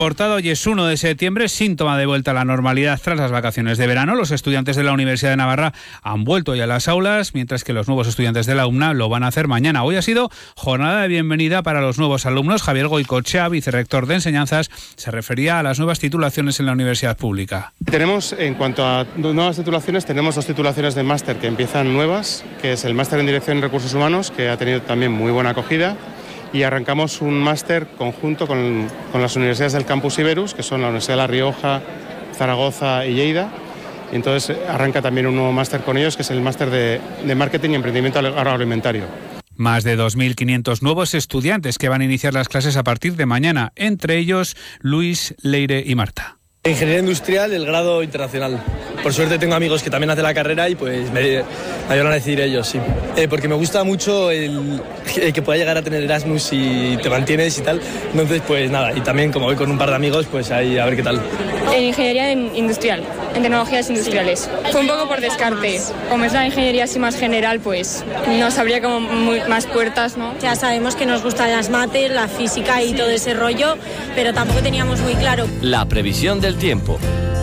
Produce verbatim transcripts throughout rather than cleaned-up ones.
Portada hoy es uno de septiembre, síntoma de vuelta a la normalidad tras las vacaciones de verano. Los estudiantes de la Universidad de Navarra han vuelto ya a las aulas, mientras que los nuevos estudiantes de la U N A lo van a hacer mañana. Hoy ha sido jornada de bienvenida para los nuevos alumnos. Javier Goicoechea, vicerrector de Enseñanzas, se refería a las nuevas titulaciones en la universidad pública. Tenemos, en cuanto a nuevas titulaciones, tenemos dos titulaciones de máster que empiezan nuevas, que es el máster en Dirección y Recursos Humanos, que ha tenido también muy buena acogida. Y arrancamos un máster conjunto con, con las universidades del Campus Iberus, que son la Universidad de La Rioja, Zaragoza y Lleida. Y entonces arranca también un nuevo máster con ellos, que es el máster de, de Marketing y Emprendimiento Agroalimentario. Más de dos mil quinientos nuevos estudiantes que van a iniciar las clases a partir de mañana, entre ellos Luis, Leire y Marta. Ingeniería Industrial, el grado internacional. Por suerte tengo amigos que también hacen la carrera y pues me, me ayudan a decidir ellos, sí. Eh, porque me gusta mucho el, el que pueda llegar a tener Erasmus y te mantienes y tal. Entonces, pues nada, y también como voy con un par de amigos, pues ahí a ver qué tal. En Ingeniería Industrial, en Tecnologías Industriales. Fue un poco por descarte. Como es la ingeniería así más general, pues nos abría como muy, más puertas, ¿no? Ya sabemos que nos gustan las mates, la física y todo ese rollo, pero tampoco teníamos muy claro. La previsión del tiempo.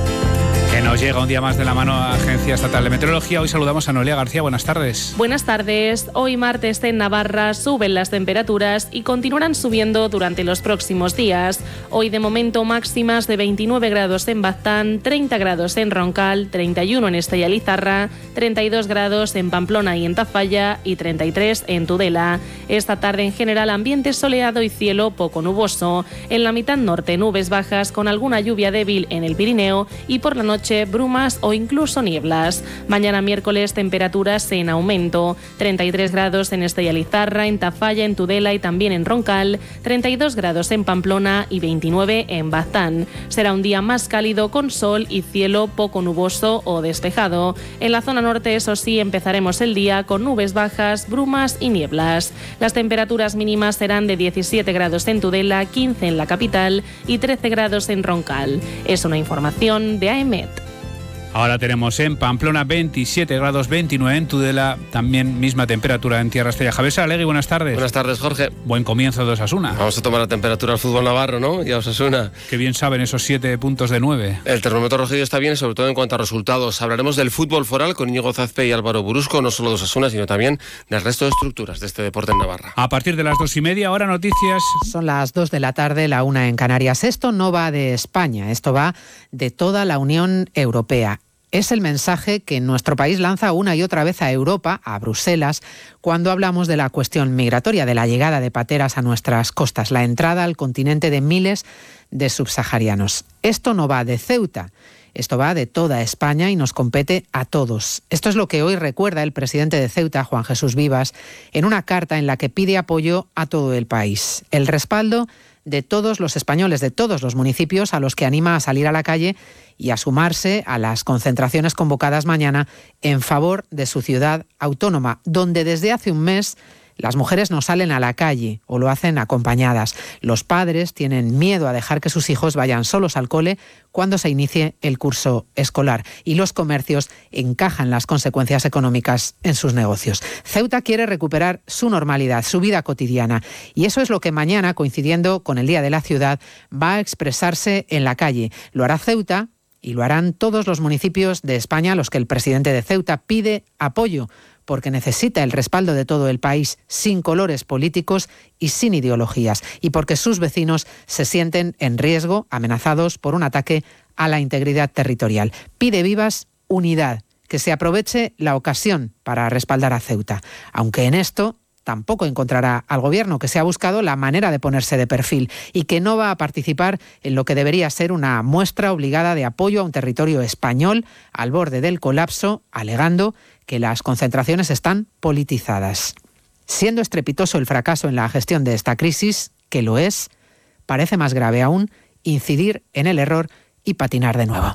Que nos llega un día más de la mano a Agencia Estatal de Meteorología. Hoy saludamos a Noelia García. Buenas tardes. Buenas tardes. Hoy martes en Navarra suben las temperaturas y continuarán subiendo durante los próximos días. Hoy de momento máximas de veintinueve grados en Baztán, treinta grados en Roncal, treinta y uno en Estella Lizarra, treinta y dos grados en Pamplona y en Tafalla y treinta y tres en Tudela. Esta tarde en general ambiente soleado y cielo poco nuboso. En la mitad norte nubes bajas con alguna lluvia débil en el Pirineo y por la noche brumas o incluso nieblas. Mañana miércoles temperaturas en aumento. treinta y tres grados en Estella Lizarra, en Tafalla, en Tudela y también en Roncal. treinta y dos grados en Pamplona y veintinueve en Baztán. Será un día más cálido con sol y cielo poco nuboso o despejado. En la zona norte, eso sí, empezaremos el día con nubes bajas, brumas y nieblas. Las temperaturas mínimas serán de diecisiete grados en Tudela, quince en la capital y trece grados en Roncal. Es una información de A E M E T. Ahora tenemos en Pamplona veintisiete grados, veintinueve en Tudela, también misma temperatura en Tierra Estella. Javier Salegui, buenas tardes. Buenas tardes, Jorge. Buen comienzo de Osasuna. Vamos a tomar la temperatura al fútbol navarro, ¿no? Y a Osasuna. Qué bien saben esos siete puntos de nueve. El termómetro rojillo está bien, sobre todo en cuanto a resultados. Hablaremos del fútbol foral con Íñigo Zazpe y Álvaro Burusco, no solo de Osasuna, sino también del resto de estructuras de este deporte en Navarra. A partir de las dos y media, ahora noticias. Son las dos de la tarde, la una en Canarias. Esto no va de España, esto va de toda la Unión Europea. Es el mensaje que nuestro país lanza una y otra vez a Europa, a Bruselas, cuando hablamos de la cuestión migratoria, de la llegada de pateras a nuestras costas, la entrada al continente de miles de subsaharianos. Esto no va de Ceuta, esto va de toda España y nos compete a todos. Esto es lo que hoy recuerda el presidente de Ceuta, Juan Jesús Vivas, en una carta en la que pide apoyo a todo el país. El respaldo de todos los españoles, de todos los municipios a los que anima a salir a la calle y a sumarse a las concentraciones convocadas mañana en favor de su ciudad autónoma, donde desde hace un mes las mujeres no salen a la calle o lo hacen acompañadas. Los padres tienen miedo a dejar que sus hijos vayan solos al cole cuando se inicie el curso escolar y los comercios encajan las consecuencias económicas en sus negocios. Ceuta quiere recuperar su normalidad, su vida cotidiana, y eso es lo que mañana, coincidiendo con el Día de la Ciudad, va a expresarse en la calle. Lo hará Ceuta y lo harán todos los municipios de España a los que el presidente de Ceuta pide apoyo, porque necesita el respaldo de todo el país, sin colores políticos y sin ideologías, y porque sus vecinos se sienten en riesgo, amenazados por un ataque a la integridad territorial. Pide Vivas unidad, que se aproveche la ocasión para respaldar a Ceuta, aunque en esto tampoco encontrará al gobierno, que se ha buscado la manera de ponerse de perfil y que no va a participar en lo que debería ser una muestra obligada de apoyo a un territorio español al borde del colapso, alegando que las concentraciones están politizadas. Siendo estrepitoso el fracaso en la gestión de esta crisis, que lo es, parece más grave aún incidir en el error y patinar de nuevo.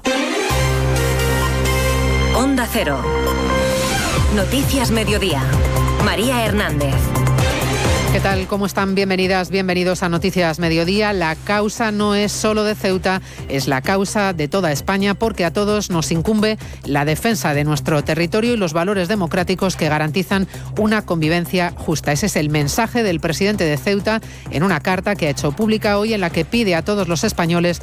Onda Cero. Noticias Mediodía. María Hernández. ¿Qué tal? ¿Cómo están? Bienvenidas, bienvenidos a Noticias Mediodía. La causa no es solo de Ceuta, es la causa de toda España, porque a todos nos incumbe la defensa de nuestro territorio y los valores democráticos que garantizan una convivencia justa. Ese es el mensaje del presidente de Ceuta en una carta que ha hecho pública hoy, en la que pide a todos los españoles